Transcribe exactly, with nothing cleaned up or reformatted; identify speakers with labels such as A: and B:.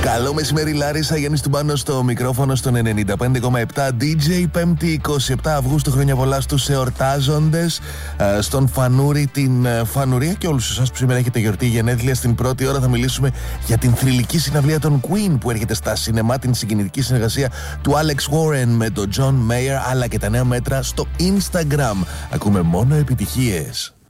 A: Καλό μεσημέρι, Λάρισα. Γιάννης Τουμπάνος στο μικρόφωνο στον ενενήντα πέντε κόμμα επτά. ντι τζέι Πέμπτη εικοστή επτά Αυγούστου. Χρόνια πολλά στους εορτάζοντες, στον Φανούρη, την Φανουρία και όλους εσάς που σήμερα έχετε γιορτή γενέθλια. Στην πρώτη ώρα θα μιλήσουμε για την θρυλική συναυλία των Queen που έρχεται στα σινεμά, την συγκινητική συνεργασία του Alex Warren με τον John Mayer, αλλά και τα νέα μέτρα στο Instagram. Ακούμε μόνο επιτυχίες.